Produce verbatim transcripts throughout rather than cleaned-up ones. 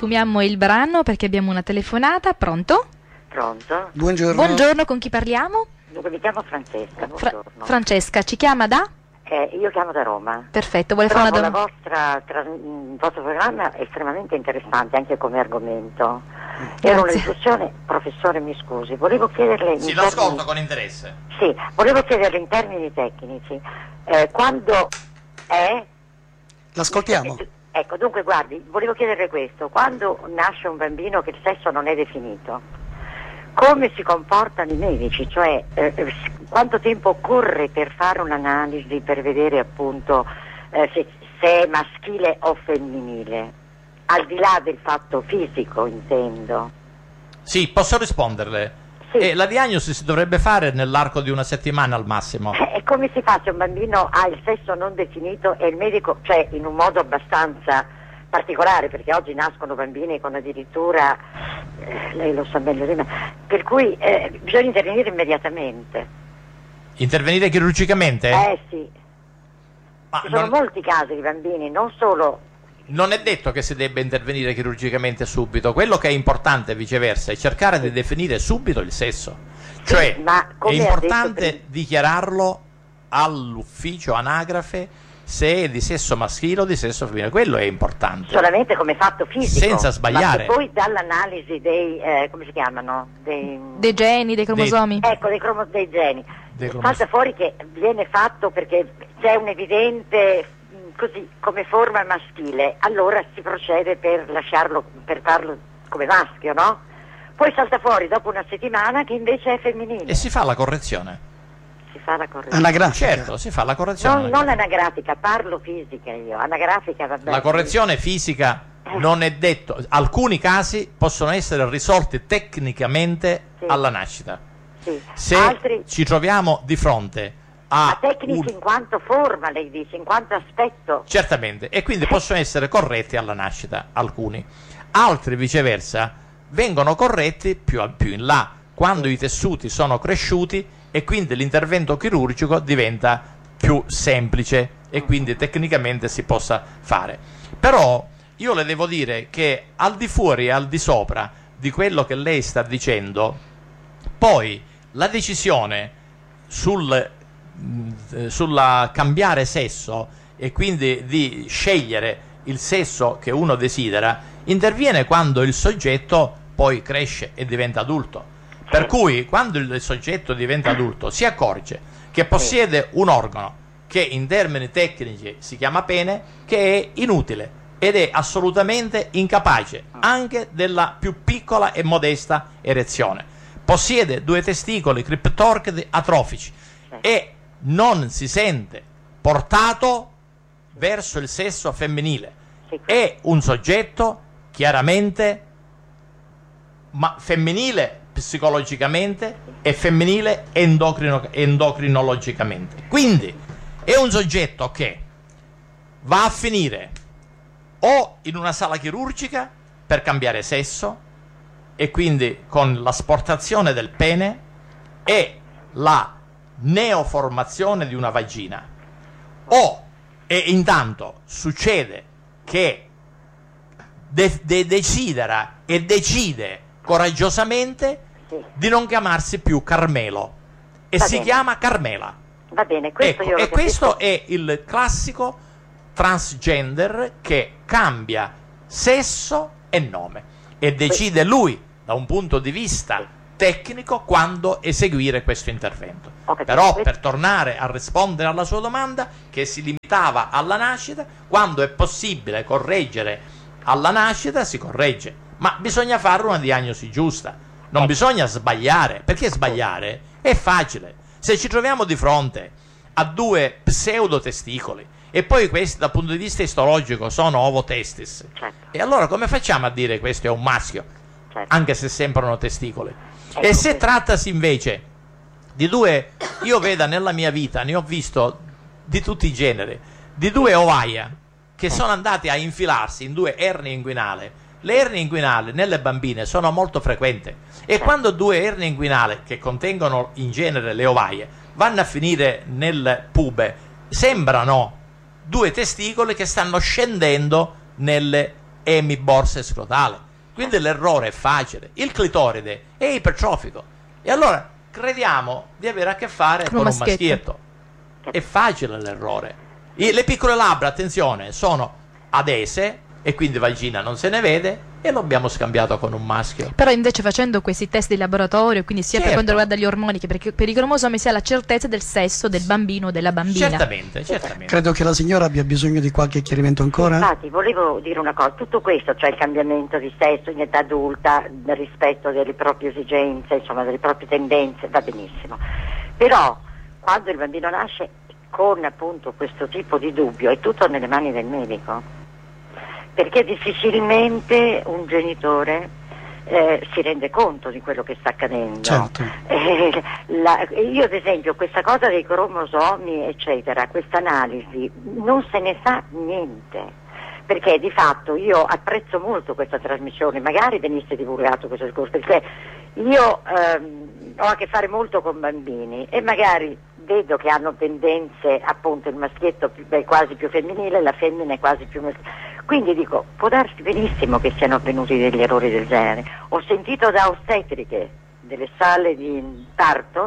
sfumiamo il brano perché abbiamo una telefonata. Pronto? Pronto? Buongiorno. Buongiorno, con chi parliamo? Dunque, mi chiamo Francesca, Fra- buongiorno. Francesca, ci chiama da? Eh, io chiamo da Roma. Perfetto, vuole Trovo fare una la domanda? vostra, tra- il vostro programma è estremamente interessante anche come argomento. Era una Grazie. discussione, professore mi scusi, volevo chiederle... in Sì, termini- l'ascolto con interesse. Sì, volevo chiederle in termini tecnici, eh, quando è... L'ascoltiamo. Ecco, dunque guardi, volevo chiederle questo, quando nasce un bambino che il sesso non è definito, come si comportano i medici? Cioè, eh, eh, quanto tempo occorre per fare un'analisi per vedere appunto eh, se, se è maschile o femminile? Al di là del fatto fisico, intendo. Sì, posso risponderle? Sì. Eh, la diagnosi si dovrebbe fare nell'arco di una settimana al massimo. Eh, E come si fa se un bambino ha il sesso non definito e il medico, cioè in un modo abbastanza particolare, perché oggi nascono bambini con addirittura, eh, lei lo sa meglio di me, per cui eh, bisogna intervenire immediatamente. Intervenire chirurgicamente? Eh sì, Ma ci sono non, molti casi di bambini, non solo... non è detto che si debba intervenire chirurgicamente subito. Quello che è importante, viceversa, è cercare di definire subito il sesso. Cioè, ma è come ha importante detto prima- dichiararlo all'ufficio anagrafe se è di sesso maschile o di sesso femminile. Quello è importante. solamente come fatto fisico, Senza sbagliare. ma se poi dall'analisi dei, eh, come si chiamano? Dei, Dei geni, dei cromosomi? ecco, dei, cromo- dei geni, Dei salta cromosomi. fuori che viene fatto perché c'è un evidente, mh, così, come forma maschile, allora si procede per lasciarlo, per farlo come maschio, no? Poi salta fuori dopo una settimana che invece è femminile. E si fa la correzione. Si fa la correzione. Anagrafica. Certo, si fa la correzione. Non, non anagrafica, parlo fisica io, anagrafica va bene. La correzione fisica non è detto, alcuni casi possono essere risolti tecnicamente Sì. alla nascita. Sì. Se Altri, ci troviamo di fronte a ma tecnici un- in quanto forma, lei dice, in quanto aspetto. certamente, e quindi possono essere corretti alla nascita alcuni, altri viceversa vengono corretti più, a- più in là, quando i tessuti sono cresciuti e quindi l'intervento chirurgico diventa più semplice e quindi tecnicamente si possa fare. Però io le devo dire che al di fuori e al di sopra di quello che lei sta dicendo, poi la decisione sul mh, sulla cambiare sesso e quindi di scegliere il sesso che uno desidera interviene quando il soggetto poi cresce e diventa adulto. Per cui quando il soggetto diventa adulto si accorge che possiede un organo che in termini tecnici si chiama pene, che è inutile ed è assolutamente incapace anche della più piccola e modesta erezione. Possiede due testicoli criptorchidi atrofici e non si sente portato verso il sesso femminile. È un soggetto chiaramente ma femminile psicologicamente e femminile endocrino, endocrinologicamente. Quindi è un soggetto che va a finire o in una sala chirurgica per cambiare sesso e quindi con l'asportazione del pene e la neoformazione di una vagina, o e intanto succede che de- de- desidera e decide coraggiosamente Sì. di non chiamarsi più Carmelo e Va si bene. chiama Carmela. Va bene, questo Ecco, io lo e questo capisco. è il classico transgender che cambia sesso e nome e decide lui da un punto di vista tecnico quando eseguire questo intervento. Ho capito. Però per tornare a rispondere alla sua domanda, che si limitava alla nascita, quando è possibile correggere alla nascita si corregge, ma bisogna fare una diagnosi giusta, non bisogna sbagliare, perché sbagliare è facile. Se ci troviamo di fronte a due pseudotesticoli e poi questi dal punto di vista istologico sono ovotestis, Certo. e allora come facciamo a dire questo è un maschio, Certo. anche se sembrano testicoli? Ecco, E se questo. trattasi invece di due, io veda nella mia vita, ne ho visto di tutti i generi, di due ovaia che sono andate a infilarsi in due ernie inguinali. Le ernie inguinali nelle bambine sono molto frequenti e quando due ernie inguinali che contengono in genere le ovaie vanno a finire nel pube, sembrano due testicoli che stanno scendendo nelle emiborse scrotale. Quindi l'errore è facile. Il clitoride è ipertrofico. E allora crediamo di avere a che fare con un maschietto. È facile l'errore. I- Le piccole labbra, attenzione, sono adese e quindi vagina non se ne vede e lo abbiamo scambiato con un maschio. Però invece facendo questi test di laboratorio, quindi sia Certo. per quanto riguarda gli ormoni che per, per i cromosomi, si ha la certezza del sesso del bambino o della bambina. Certamente, certamente. Credo che la signora abbia bisogno di qualche chiarimento ancora. Infatti, volevo dire una cosa, tutto questo, cioè il cambiamento di sesso in età adulta, nel rispetto delle proprie esigenze, insomma delle proprie tendenze, va benissimo. Però quando il bambino nasce con appunto questo tipo di dubbio è tutto nelle mani del medico. Perché difficilmente un genitore eh, si rende conto di quello che sta accadendo. Certo. Eh, la- io ad esempio questa cosa dei cromosomi eccetera, questa analisi non se ne fa niente, perché di fatto io apprezzo molto questa trasmissione, magari venisse divulgato questo discorso, perché io ehm, ho a che fare molto con bambini e magari vedo che hanno tendenze, appunto il maschietto più, beh, quasi più femminile, la femmina è quasi più maschile. Quindi dico, può darsi benissimo che siano avvenuti degli errori del genere. Ho sentito da ostetriche delle sale di parto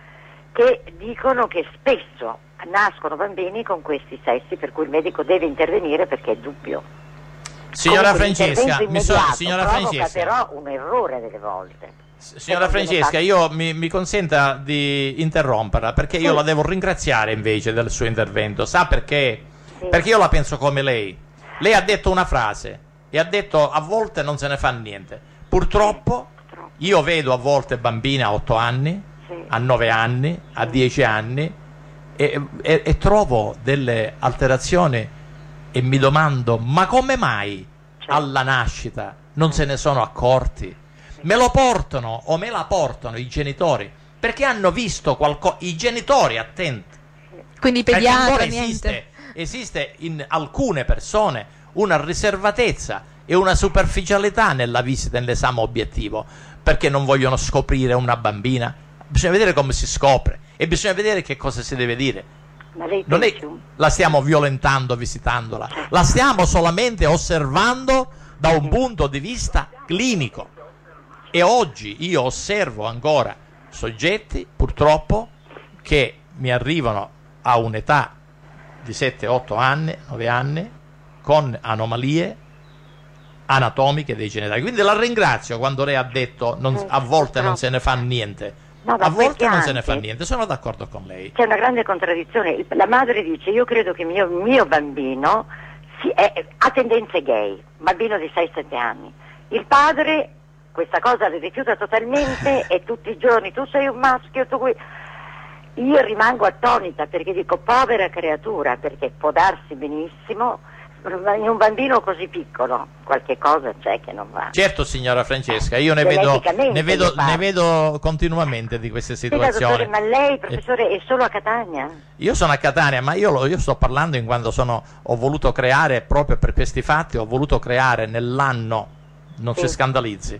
che dicono che spesso nascono bambini con questi sessi, per cui il medico deve intervenire perché è dubbio. Signora Comunque, Francesca, l'intervento mi so- immediato signora provoca Francesca. però un errore delle volte. Signora E non viene Francesca, fatto. io mi, mi consenta di interromperla perché io Sì. la devo ringraziare invece del suo intervento. Sa perché? Sì. Perché io la penso come lei. Lei ha detto una frase e ha detto a volte non se ne fa niente. Purtroppo Purtroppo. io vedo a volte bambine a otto anni, Sì. a nove anni, a dieci anni e, e- e trovo delle alterazioni e mi domando ma come mai Certo. alla nascita non se ne sono accorti? Me lo portano o me la portano i genitori perché hanno visto qualcosa, i genitori attenti, Quindi i perché ancora pediatri, esiste, niente. esiste in alcune persone una riservatezza e una superficialità nella visita, nell'esame obiettivo, perché non vogliono scoprire una bambina. Bisogna vedere come si scopre e bisogna vedere che cosa si deve dire. Ma lei Non è pensi un- la stiamo violentando visitandola, la stiamo solamente osservando da un punto di vista clinico. E oggi io osservo ancora soggetti, purtroppo, che mi arrivano a un'età di sette otto anni, nove anni, con anomalie anatomiche dei genitali. Quindi la ringrazio quando lei ha detto non- a volte non se ne fa niente. No, ma A volte perché non se ne anche- fa niente, sono d'accordo con lei. C'è una grande contraddizione. Il- La madre dice: io credo che mio, mio bambino si- è- ha tendenze gay, un bambino di sei sette anni. Il padre questa cosa la rifiuta totalmente e tutti i giorni tu sei un maschio, tu qui. Io rimango attonita perché dico povera creatura, perché può darsi benissimo in un bambino così piccolo qualche cosa c'è che non va. Certo, signora Francesca, io ne vedo, Geneticamente ne vedo, mi pare. ne vedo continuamente di queste Scusa, dottore, situazioni. ma lei, professore, è solo a Catania? Io sono a Catania, ma io, lo- io sto parlando in quando sono, ho voluto creare, proprio per questi fatti, ho voluto creare nell'anno, non Sì. si scandalizzi,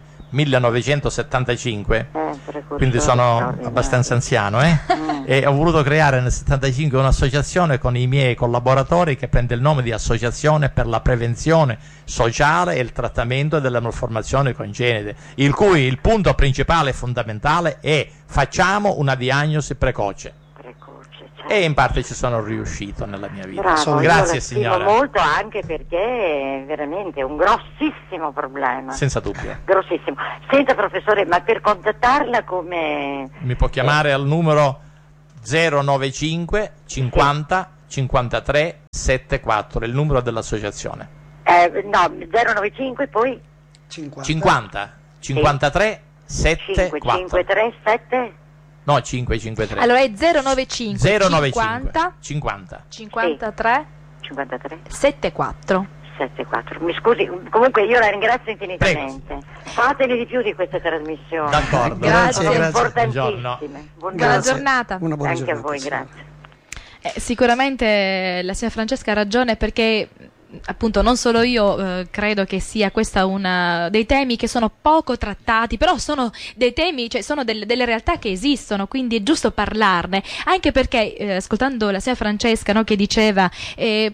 millenovecentosettantacinque, Eh, precursore quindi sono straordinario. abbastanza anziano, eh? Mm. E ho voluto creare nel settantacinque un'associazione con i miei collaboratori che prende il nome di Associazione per la Prevenzione Sociale e il Trattamento delle Malformazioni Congenite, il cui il punto principale e fondamentale è facciamo una diagnosi precoce. Precoce, certo. E in parte ci sono riuscito nella mia vita. Bravo, io Grazie la stimo signora, molto anche perché è veramente un grossissimo problema. senza dubbio. Grossissimo. Senta professore, ma per contattarla come... Mi può chiamare al numero zero nove cinque cinquanta cinquantatré settantaquattro, il numero dell'associazione. Eh, no, zero nove cinque poi cinquanta. cinquanta cinquantatré cinque settantaquattro. cinque tre sette No, cinque cinque tre. Allora è zero nove cinque zero nove cinquanta cinquanta. cinquantatré cinquantatré settantaquattro. settantaquattro. Mi scusi, comunque io la ringrazio infinitamente. Fatene di più di queste trasmissioni. D'accordo. Grazie, Sono grazie. importantissime. Buongiorno. Buongiorno. Buona giornata. Una buona Anche a giornata. voi, sì. grazie. Eh, sicuramente la signora Francesca ha ragione perché appunto non solo io eh, credo che sia questa una dei temi che sono poco trattati, però sono dei temi, cioè sono delle, delle realtà che esistono, quindi è giusto parlarne, anche perché eh, ascoltando la signora Francesca, no, che diceva eh,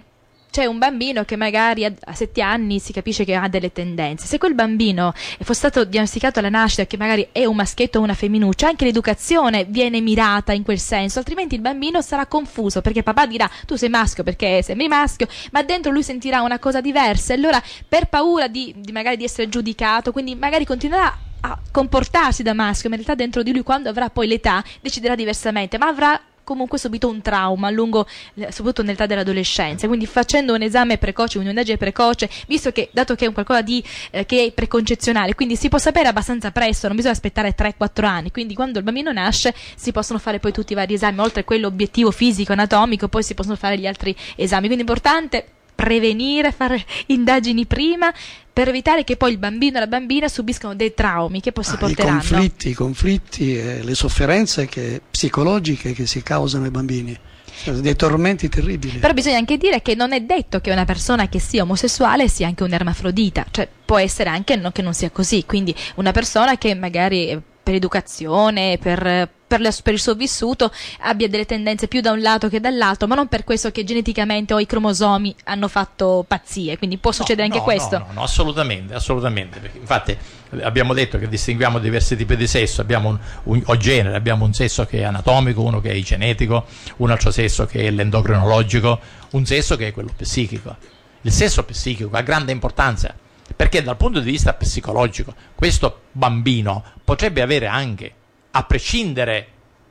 c'è un bambino che magari a, a sette anni si capisce che ha delle tendenze. Se quel bambino fosse stato diagnosticato alla nascita che magari è un maschietto o una femminuccia, anche l'educazione viene mirata in quel senso, altrimenti il bambino sarà confuso, perché papà dirà tu sei maschio perché sembri maschio, ma dentro lui sentirà una cosa diversa, e allora per paura di, di magari di essere giudicato, quindi magari continuerà a comportarsi da maschio, ma in realtà dentro di lui, quando avrà poi l'età, deciderà diversamente, ma avrà comunque subito un trauma a lungo, soprattutto nell'età dell'adolescenza. Quindi facendo un esame precoce, un'indagine precoce, visto che dato che è un qualcosa di eh, che è preconcezionale, quindi si può sapere abbastanza presto, non bisogna aspettare tre quattro anni, quindi quando il bambino nasce si possono fare poi tutti i vari esami, oltre a quello obiettivo fisico anatomico, poi si possono fare gli altri esami. Quindi è importante prevenire, fare indagini prima, per evitare che poi il bambino e la bambina subiscano dei traumi che poi si ah, porteranno. I conflitti, i conflitti e le sofferenze che, psicologiche che si causano ai bambini, cioè, dei tormenti terribili. Però bisogna anche dire che non è detto che una persona che sia omosessuale sia anche un ermafrodita, cioè può essere anche no, che non sia così, quindi una persona che magari per educazione, per, per, le, per il suo vissuto abbia delle tendenze più da un lato che dall'altro, ma non per questo che geneticamente o i cromosomi hanno fatto pazzie, quindi può succedere no, anche no, questo. No, no, no, assolutamente, assolutamente, perché infatti abbiamo detto che distinguiamo diversi tipi di sesso, abbiamo un, un, o genere, abbiamo un sesso che è anatomico, uno che è genetico, un altro sesso che è l'endocrinologico, un sesso che è quello psichico. Il sesso psichico ha grande importanza, perché dal punto di vista psicologico questo bambino potrebbe avere anche, a prescindere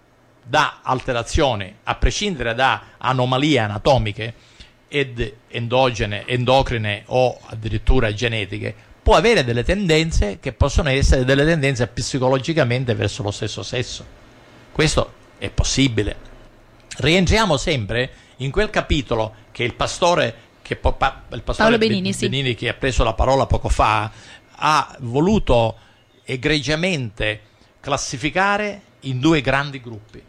da alterazioni, a prescindere da anomalie anatomiche ed endogene, endocrine o addirittura genetiche, può avere delle tendenze che possono essere delle tendenze psicologicamente verso lo stesso sesso. Questo è possibile. Rientriamo sempre in quel capitolo che il pastore che il pastore Paolo Benini, Benini sì. che ha preso la parola poco fa ha voluto egregiamente classificare in due grandi gruppi: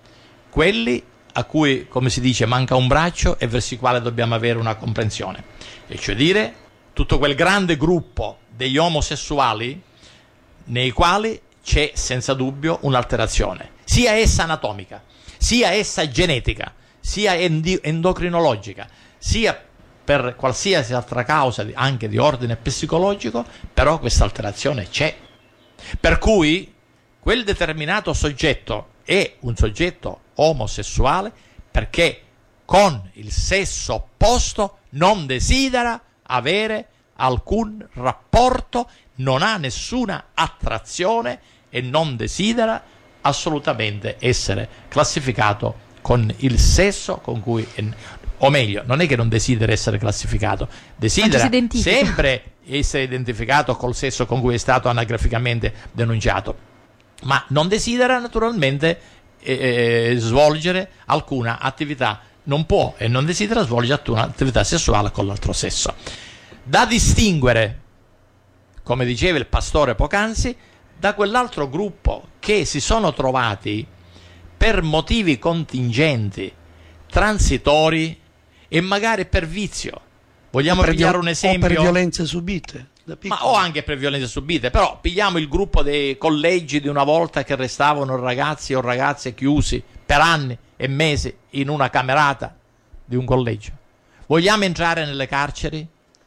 quelli a cui, come si dice, manca un braccio e verso i quali dobbiamo avere una comprensione, e cioè dire tutto quel grande gruppo degli omosessuali nei quali c'è senza dubbio un'alterazione, sia essa anatomica, sia essa genetica, sia endi- endocrinologica, sia per qualsiasi altra causa anche di ordine psicologico, però questa alterazione c'è. Per cui quel determinato soggetto è un soggetto omosessuale perché con il sesso opposto non desidera avere alcun rapporto, non ha nessuna attrazione e non desidera assolutamente essere classificato con il sesso con cui è, o meglio, non è che non desidera essere classificato, desidera sempre essere identificato col sesso con cui è stato anagraficamente denunciato, ma non desidera naturalmente eh, svolgere alcuna attività, non può e non desidera svolgere alcuna attività sessuale con l'altro sesso. Da distinguere, come diceva il pastore poc'anzi, da quell'altro gruppo che si sono trovati per motivi contingenti, transitori e magari per vizio. Vogliamo pigliare un esempio? O per violenze subite da ma o anche per violenze subite, però pigliamo il gruppo dei collegi di una volta che restavano ragazzi o ragazze chiusi per anni e mesi in una camerata di un collegio. Vogliamo entrare nelle carceri?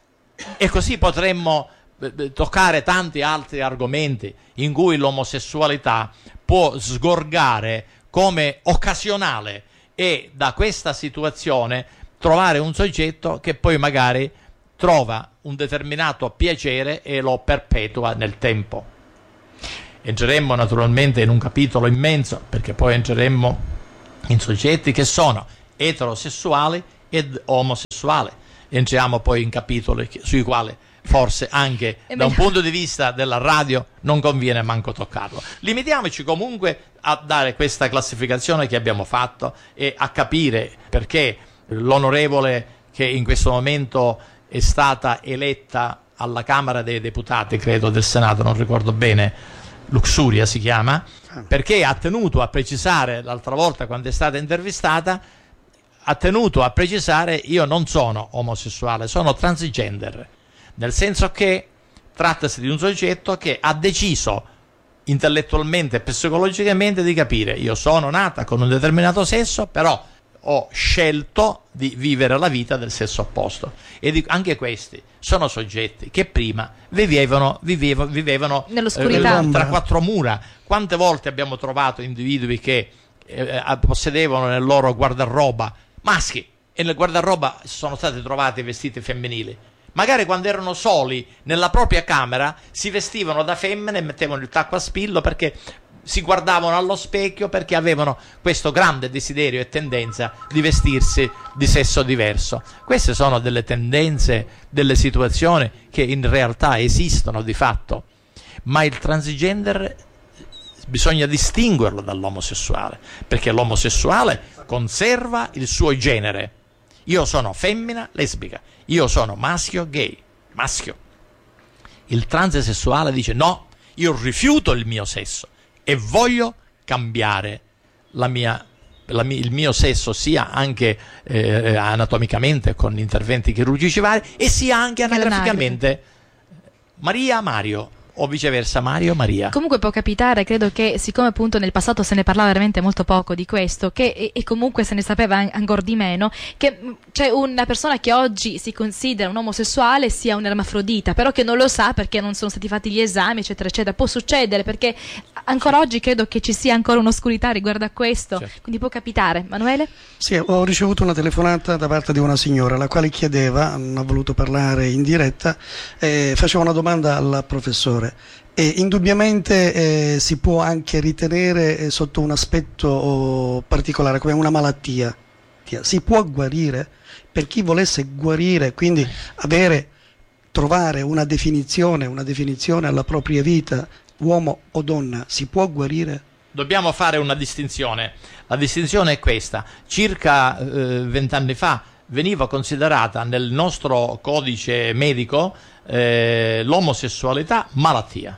E così potremmo eh, toccare tanti altri argomenti in cui l'omosessualità può sgorgare come occasionale e da questa situazione trovare un soggetto che poi magari trova un determinato piacere e lo perpetua nel tempo. Entreremmo naturalmente in un capitolo immenso, perché poi entreremmo in soggetti che sono eterosessuali ed omosessuali. Entriamo poi in capitoli sui quali forse anche da un punto di vista della radio non conviene manco toccarlo. Limitiamoci comunque a dare questa classificazione che abbiamo fatto e a capire perché l'onorevole che in questo momento è stata eletta alla Camera dei Deputati, credo del Senato, non ricordo bene, Luxuria si chiama, perché ha tenuto a precisare l'altra volta quando è stata intervistata, ha tenuto a precisare: io non sono omosessuale, sono transgender, nel senso che trattasi di un soggetto che ha deciso intellettualmente e psicologicamente di capire: io sono nata con un determinato sesso, però ho scelto di vivere la vita del sesso opposto. E di, anche questi sono soggetti che prima vivevano, vivevano, vivevano nell'oscurità, eh, tra quattro mura. Quante volte abbiamo trovato individui che eh, possedevano nel loro guardaroba maschi e nel guardaroba sono stati trovati vestiti femminili. Magari quando erano soli nella propria camera si vestivano da femmine e mettevano il tacco a spillo perché si guardavano allo specchio, perché avevano questo grande desiderio e tendenza di vestirsi di sesso diverso. Queste sono delle tendenze, delle situazioni che in realtà esistono di fatto, ma il transgender bisogna distinguerlo dall'omosessuale, perché l'omosessuale conserva il suo genere. Io sono femmina lesbica, io sono maschio gay, maschio. Il transessuale dice no, io rifiuto il mio sesso e voglio cambiare la mia, la mia, il mio sesso, sia anche eh, anatomicamente con interventi chirurgici vari e sia anche anagraficamente Maria Mario o viceversa Mario Maria. Comunque può capitare, credo che siccome appunto nel passato se ne parlava veramente molto poco di questo, che e, e comunque se ne sapeva an- ancora di meno, che mh, c'è una persona che oggi si considera un omosessuale sia un ermafrodita, però che non lo sa perché non sono stati fatti gli esami, eccetera eccetera. Può succedere perché ancora oggi credo che ci sia ancora un'oscurità riguardo a questo, certo. Quindi può capitare. Manuele? Sì, ho ricevuto una telefonata da parte di una signora la quale chiedeva, non ha voluto parlare in diretta, eh, faceva una domanda al professore. E indubbiamente eh, si può anche ritenere eh, sotto un aspetto oh, particolare come una malattia. Si può guarire? Per chi volesse guarire, quindi avere, trovare una definizione, una definizione alla propria vita, uomo o donna, si può guarire? Dobbiamo fare una distinzione. La distinzione è questa: circa vent'anni eh, fa veniva considerata nel nostro codice medico eh, l'omosessualità malattia,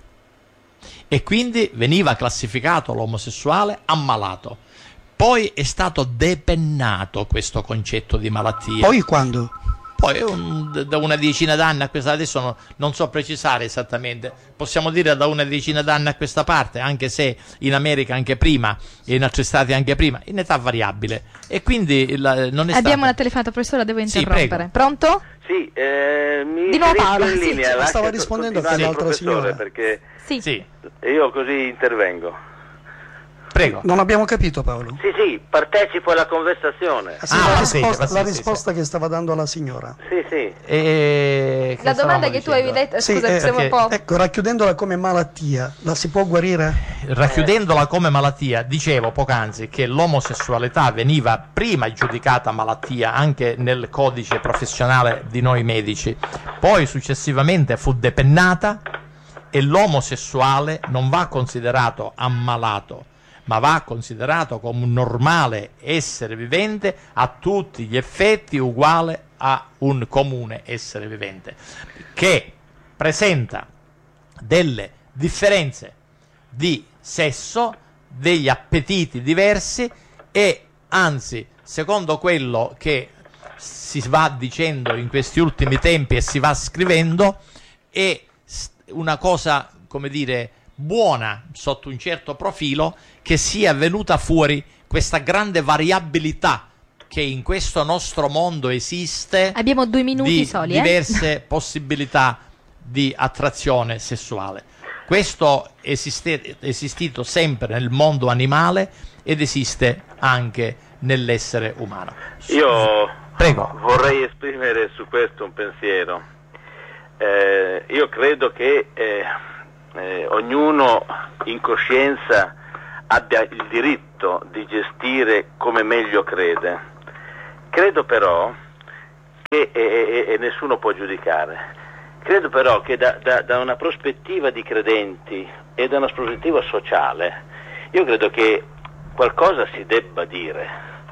e quindi veniva classificato l'omosessuale ammalato. Poi è stato depennato questo concetto di malattia. Poi quando? Poi un, da una decina d'anni a questa, adesso no, non so precisare esattamente, possiamo dire da una decina d'anni a questa parte, anche se in America anche prima e in altri stati anche prima, in età variabile. E quindi la, non è Abbiamo stato... una telefonata, professore, devo interrompere. Sì, Pronto? Sì, eh, mi di nuovo Paolo, in linea, sì, stava rispondendo a quell'altra signora, perché sì. Sì. Io così intervengo. Prego. Non abbiamo capito, Paolo. Sì, sì, partecipo alla conversazione. Ah, sì, Ah, la sì, risposta, sì, la sì, risposta sì. che stava dando alla signora. Sì, sì. E... La domanda che tu avevi detto, Sì, scusa, eh, siamo un perché- po'... Ecco, racchiudendola come malattia, la si può guarire? Racchiudendola come malattia, dicevo poc'anzi che l'omosessualità veniva prima giudicata malattia anche nel codice professionale di noi medici, poi successivamente fu depennata e l'omosessuale non va considerato ammalato, ma va considerato come un normale essere vivente a tutti gli effetti, uguale a un comune essere vivente, che presenta delle differenze di sesso, degli appetiti diversi e anzi, secondo quello che si va dicendo in questi ultimi tempi e si va scrivendo, è una cosa, come dire, buona sotto un certo profilo che sia venuta fuori questa grande variabilità che in questo nostro mondo esiste. Abbiamo due minuti di soli, eh? diverse possibilità di attrazione sessuale. Questo esiste, è esistito sempre nel mondo animale ed esiste anche nell'essere umano. Io Prego. vorrei esprimere su questo un pensiero. Eh, io credo che eh, eh, ognuno in coscienza abbia il diritto di gestire come meglio crede. Credo però che, e, e, e nessuno può giudicare, credo però che da, da, da una prospettiva di credenti e da una prospettiva sociale, io credo che qualcosa si debba dire,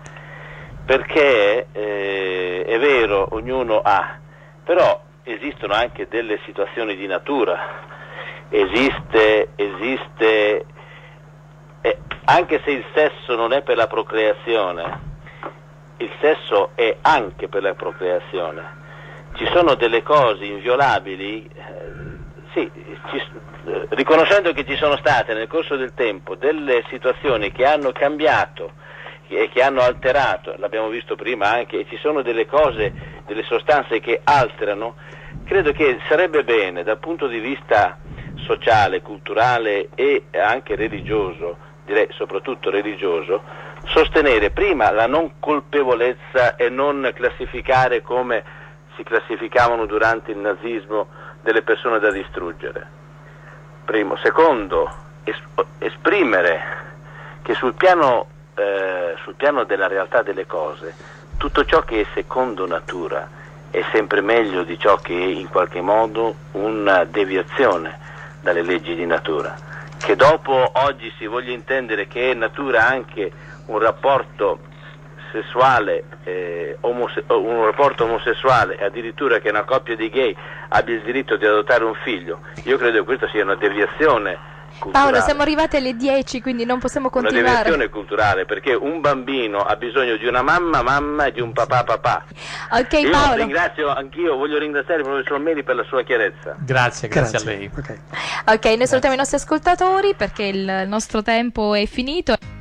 perché eh, è vero, ognuno ha, però esistono anche delle situazioni di natura, esiste, esiste eh, anche se il sesso non è per la procreazione, il sesso è anche per la procreazione. Ci sono delle cose inviolabili, eh, sì, ci, eh, riconoscendo che ci sono state nel corso del tempo delle situazioni che hanno cambiato e che hanno alterato, l'abbiamo visto prima anche, e ci sono delle cose, delle sostanze che alterano, credo che sarebbe bene dal punto di vista sociale, culturale e anche religioso, direi soprattutto religioso, sostenere prima la non colpevolezza e non classificare come si classificavano durante il nazismo delle persone da distruggere. Primo. Secondo, es- esprimere che sul piano, eh, sul piano della realtà delle cose, tutto ciò che è secondo natura è sempre meglio di ciò che è in qualche modo una deviazione dalle leggi di natura. Che dopo oggi si voglia intendere che è natura anche un rapporto sessuale, eh, omose- un rapporto omosessuale, e addirittura che una coppia di gay abbia il diritto di adottare un figlio, io credo che questa sia una deviazione culturale. Paolo, siamo arrivati alle dieci, quindi non possiamo continuare. Una deviazione culturale, perché un bambino ha bisogno di una mamma mamma e di un papà papà. Ok, io Paolo. ringrazio anch'io, voglio ringraziare il professor Meli per la sua chiarezza. Grazie, grazie, Grazie. a lei. Okay. Ok, noi salutiamo i nostri ascoltatori perché il nostro tempo è finito.